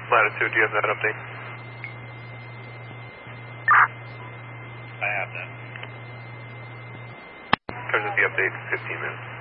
Latitude, do you have that update? I have that. There's the update, 15 minutes.